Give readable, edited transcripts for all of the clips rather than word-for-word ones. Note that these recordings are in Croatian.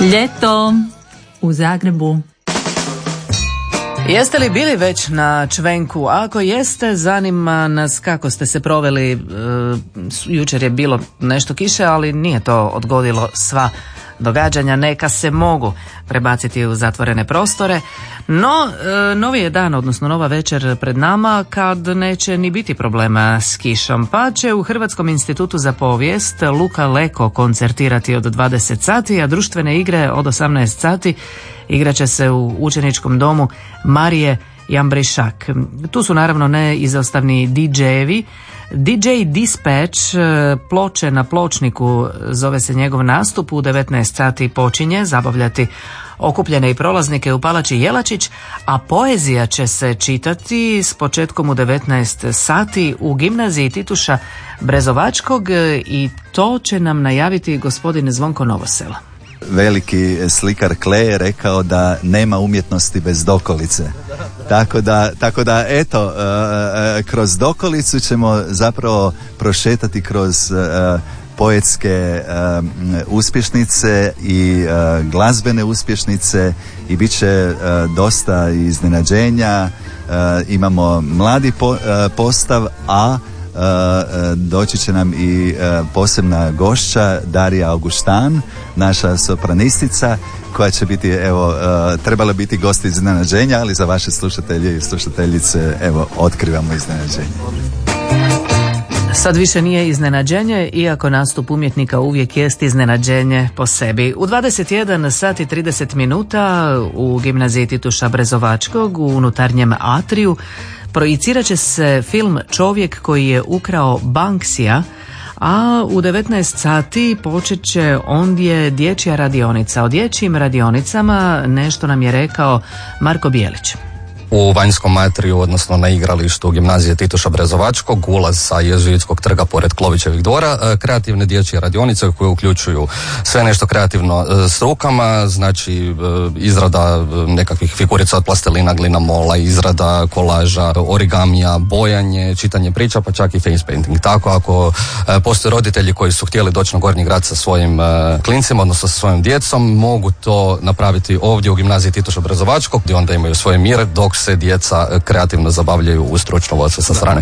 Ljeto u Zagrebu. Jeste li bili već na Čvenku? Ako jeste, zanima nas kako ste se proveli. Jučer je bilo nešto kiše, ali nije to odgodilo sva događanja. Neka se mogu prebaciti u zatvorene prostore. No, novi je dan, odnosno nova večer pred nama kad neće ni biti problema s kišom. Pa će u Hrvatskom institutu za povijest Luka Leko koncertirati od 20 sati, a društvene igre od 18 sati igrat će se u učeničkom domu Marije Jambrišak. Tu su naravno neizostavni DJ-evi. DJ Dispatch, ploče na pločniku, zove se njegov nastup, u 19 sati počinje zabavljati okupljene i prolaznike u Palači Jelačić, a poezija će se čitati s početkom u 19 sati u gimnaziji Tituša Brezovačkog i to će nam najaviti gospodin Zvonko Novosel. Veliki slikar Klee je rekao da nema umjetnosti bez dokolice. Tako da eto, kroz dokolicu ćemo zapravo prošetati kroz poetske uspješnice i glazbene uspješnice i bit će dosta iznenađenja. Imamo mladi postav, a doći će nam i posebna gošća Darija Augustan, naša sopranistica, koja će biti, trebala biti gost iznenađenja, ali za vaše slušatelje i slušateljice, otkrivamo iznenađenje. Sad više nije iznenađenje, iako nastup umjetnika uvijek jest iznenađenje po sebi. U 21 sat i 30 minuta u gimnaziji Tituša Brezovačkog u unutarnjem atriju projicirat će se film Čovjek koji je ukrao Banksija, a u 19 sati počet će ondje dječja radionica. O dječjim radionicama nešto nam je rekao Marko Bijelić. U vanjskom atriju, odnosno na igralištu gimnazije Tituša Brezovačkog, ulaz sa Jezuitskog trga pored Klovićevih dvora, kreativne dječje radionice koje uključuju sve nešto kreativno s rukama, znači izrada nekakvih figurica od plastelina, glina mola, izrada kolaža, origamija, bojanje, čitanje priča, pa čak i face painting. Tako ako postoje roditelji koji su htjeli doći na Gornji grad sa svojim klincima, odnosno sa svojim djecom, mogu to napraviti ovdje u gimnaziji Tituša Brezovačkog, gdje onda imaju svoj mir dok se djeca kreativno zabavljaju u stručno vodstvo sa strane.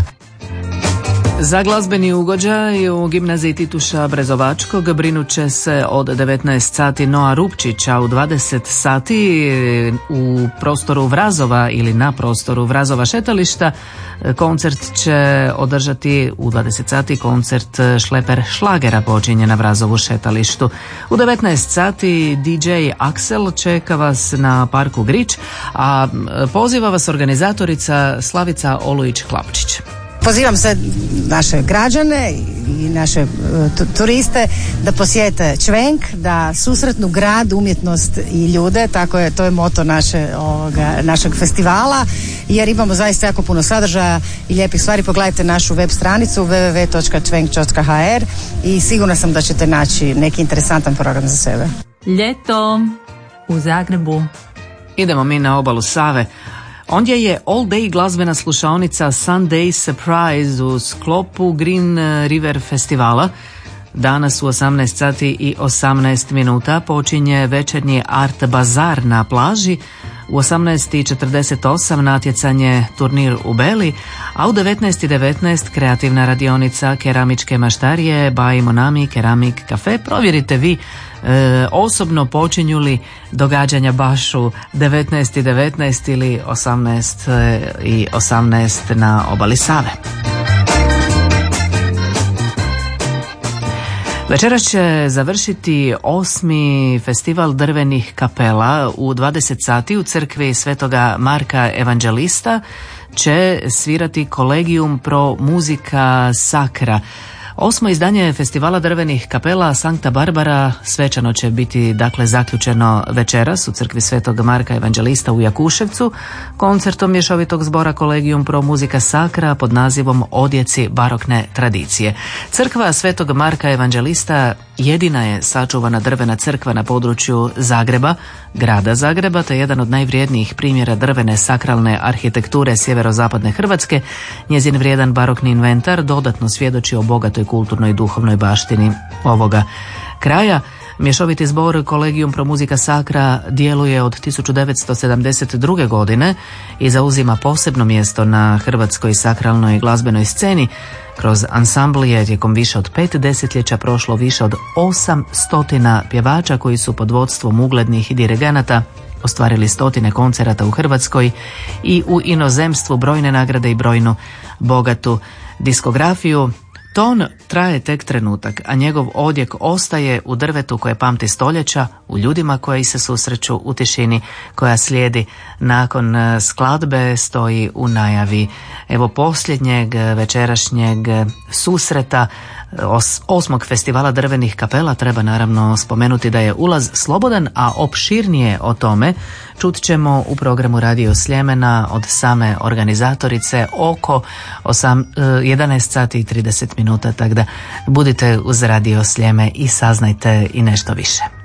Za glazbeni ugođaj u gimnaziji Tituša Brezovačkog brinut će se od 19 sati Noa Rupčića, u 20 sati u prostoru Vrazova ili na prostoru Vrazova šetališta koncert će održati u 20 sati koncert Šleper šlagera počinje na Vrazovu šetalištu. U 19 sati DJ Axel čeka vas na parku Grič, a poziva vas organizatorica Slavica Olujić-Klapčić. Pozivam sve naše građane i naše turiste da posjete Čvenk, da susretnu grad, umjetnost i ljude, to je moto našeg festivala, jer imamo zaista jako puno sadržaja i lijepih stvari. Pogledajte našu web stranicu www.čvenk.hr i sigurna sam da ćete naći neki interesantan program za sebe. Ljeto u Zagrebu. Idemo mi na obalu Save. Ondje je all day glazbena slušaonica Sunday Surprise u sklopu Green River festivala. Danas u 18 sati i 18 minuta počinje večernji art bazar na plaži. U 18:48 natjecanje turnir u Beli, a u 19:19 kreativna radionica keramičke maštarije By Monami Keramik Cafe. Provjerite vi osobno počinju li događanja baš u 19:19 ili 18:18 na obali Save. Večeras će završiti 8. festival drvenih kapela. U 20 sati u crkvi Svetoga Marka Evanđelista će svirati Collegium pro musica sacra. 8. izdanje festivala drvenih kapela Sankta Barbara svečano će biti zaključeno večeras u crkvi Svetog Marka Evanđelista u Jakuševcu koncertom mješovitog zbora Collegium pro musica sacra pod nazivom Odjeci barokne tradicije. Crkva Svetog Marka Evanđelista jedina je sačuvana drvena crkva na području Zagreba, grada Zagreba, te jedan od najvrijednijih primjera drvene sakralne arhitekture sjeverozapadne Hrvatske. Njezin vrijedan barokni inventar dodatno svjedoči o bogatoj kulturnoj i duhovnoj baštini ovoga kraja. Mješoviti zbor Collegium Pro Musica Sacra djeluje od 1972. godine i zauzima posebno mjesto na hrvatskoj sakralnoj glazbenoj sceni. Kroz ansambl je tijekom više od 5 desetljeća prošlo više od 800 pjevača koji su pod vodstvom uglednih dirigenata ostvarili stotine koncerata u Hrvatskoj i u inozemstvu, brojne nagrade i brojnu bogatu diskografiju. Ton traje tek trenutak, a njegov odjek ostaje u drvetu koje pamti stoljeća, u ljudima koji se susreću, u tišini koja slijedi nakon skladbe, stoji u najavi evo posljednjeg večerašnjeg susreta 8. festivala drvenih kapela. Treba naravno spomenuti da je ulaz slobodan, a opširnije o tome čut ćemo u programu Radio Sljemena od same organizatorice oko 11 sati i 30 minuta, tako da budite uz Radio Sljeme i saznajte i nešto više.